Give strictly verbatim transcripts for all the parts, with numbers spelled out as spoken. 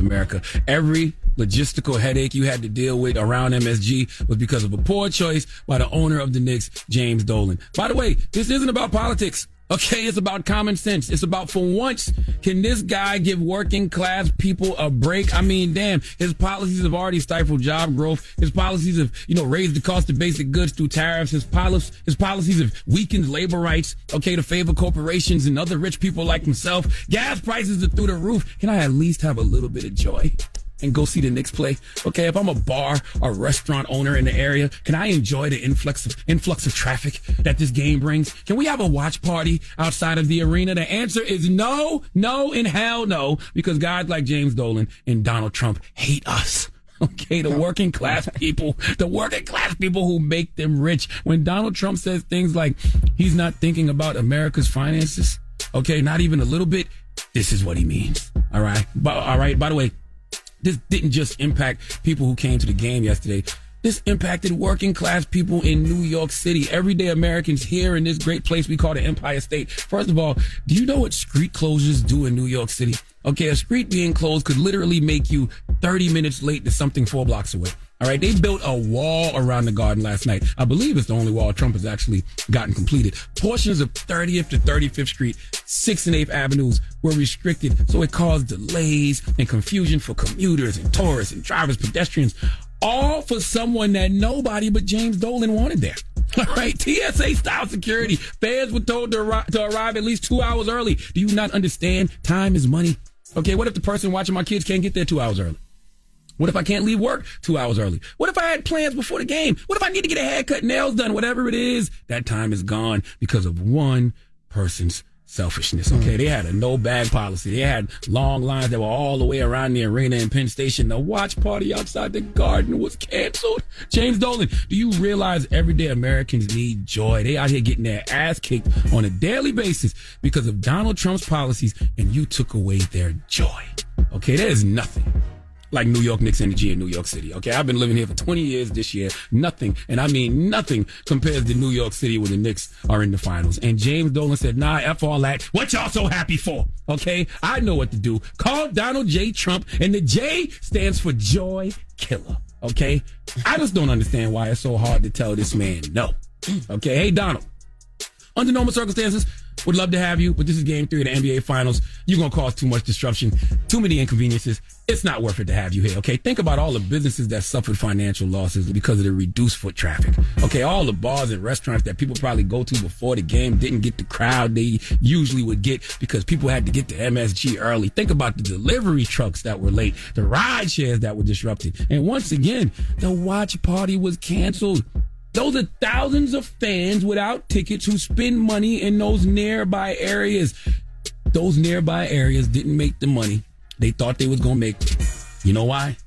America. Every logistical headache you had to deal with around M S G was because of a poor choice by the owner of the Knicks, James Dolan. By the way, this isn't about politics. Okay, it's about common sense. It's about, for once, can this guy give working class people a break? I mean, damn, his policies have already stifled job growth. His policies have, you know, raised the cost of basic goods through tariffs. His, policies, his policies have weakened labor rights, okay, to favor corporations and other rich people like himself. Gas prices are through the roof. Can I at least have a little bit of joy and go see the Knicks play? Okay, if I'm a bar or restaurant owner in the area, can I enjoy the influx of, influx of traffic that this game brings? Can we have a watch party outside of the arena? The answer is no, no, and hell no, because guys like James Dolan and Donald Trump hate us. Okay, the working class people, the working class people who make them rich. When Donald Trump says things like he's not thinking about America's finances, okay, not even a little bit, this is what he means. All right, but, all right, by the way, this didn't just impact people who came to the game yesterday. This impacted working class people in New York City, everyday Americans here in this great place we call the Empire State. First of all, do you know what street closures do in New York City? Okay, a street being closed could literally make you thirty minutes late to something four blocks away. All right, they built a wall around the Garden last night. I believe it's the only wall Trump has actually gotten completed. Portions of thirtieth to thirty-fifth Street, sixth and eighth Avenues were restricted, so it caused delays and confusion for commuters and tourists and drivers, pedestrians, all for someone that nobody but James Dolan wanted there. All right, T S A-style security. Fans were told to arrive, to arrive at least two hours early. Do you not understand? Time is money. Okay, what if the person watching my kids can't get there two hours early? What if I can't leave work two hours early? What if I had plans before the game? What if I need to get a haircut, nails done, whatever it is? That time is gone because of one person's selfishness. Okay, they had a no bag policy. They had long lines that were all the way around the arena in Penn Station. The watch party outside the Garden was canceled. James Dolan, do you realize everyday Americans need joy? They out here getting their ass kicked on a daily basis because of Donald Trump's policies, and you took away their joy. Okay, there's nothing like New York Knicks energy in New York City. Okay, I've been living here for twenty years this year. Nothing, and I mean nothing, compares to New York City when the Knicks are in the finals. And James Dolan said, nah, F all that. What y'all so happy for? Okay, I know what to do. Call Donald J. Trump, and the J stands for Joy Killer. Okay, I just don't understand why it's so hard to tell this man no. Okay, hey, Donald, under normal circumstances, would love to have you, but this is game three of the N B A Finals. You're going to cause too much disruption, too many inconveniences. It's not worth it to have you here, okay? Think about all the businesses that suffered financial losses because of the reduced foot traffic. Okay, all the bars and restaurants that people probably go to before the game didn't get the crowd they usually would get because people had to get to M S G early. Think about the delivery trucks that were late, the ride shares that were disrupted. And once again, the watch party was canceled. Those are thousands of fans without tickets who spend money in those nearby areas. Those nearby areas didn't make the money they thought they was going to make. You know why?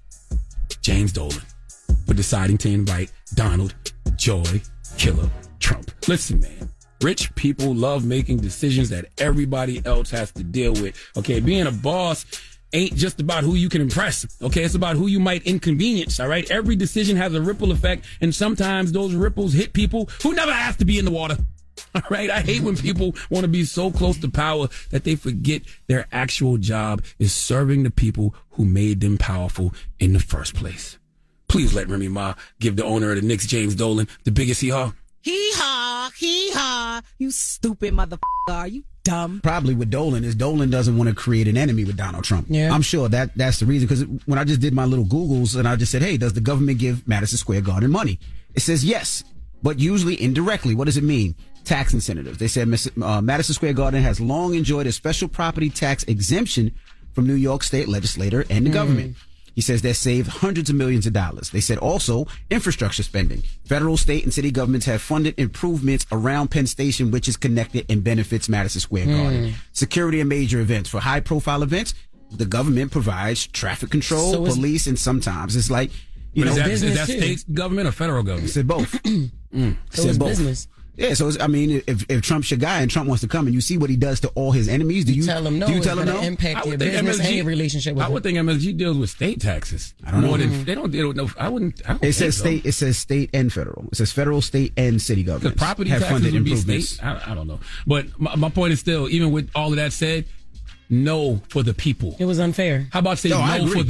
James Dolan for deciding to invite Donald Joy Killer Trump. Listen, man. Rich people love making decisions that everybody else has to deal with. Okay, being a boss ain't just about who you can impress. Okay, it's about who you might inconvenience. All right, every decision has a ripple effect, and sometimes those ripples hit people who never asked to be in the water. All right, I hate when people want to be so close to power that they forget their actual job is serving the people who made them powerful in the first place. Please let Remy Ma give the owner of the Knicks, James Dolan, the biggest hee-haw. Hee-haw, hee-haw, you stupid motherfucker, are you dumb? Probably with Dolan is Dolan doesn't want to create an enemy with Donald Trump. Yeah. I'm sure that that's the reason, because when I just did my little Googles and I just said, hey, does the government give Madison Square Garden money? It says yes, but usually indirectly. What does it mean? Tax incentives. They said uh, Madison Square Garden has long enjoyed a special property tax exemption from New York state legislator and the mm. government. He says they saved hundreds of millions of dollars. They said also infrastructure spending. Federal, state, and city governments have funded improvements around Penn Station, which is connected and benefits Madison Square Garden. Mm. Security and major events. For high-profile events, the government provides traffic control, so police, and sometimes it's like, you but know, is that, is that state government or federal government? He said both. mm. So said it's both. business. Yeah, so it's, I mean, if if Trump's your guy and Trump wants to come and you see what he does to all his enemies, do you, you tell him no? Do you tell him no? Impact your business M S G, and your relationship with I would him. think M S G deals with state taxes. I don't know. More than, they don't deal with no. I wouldn't. I don't it says so. state. It says state and federal. It says federal, state, and city governments. Because property have taxes funded would be improvements. state. I, I don't know, but my, my point is still, even with all of that said, no for the people. It was unfair. How about say no, no for the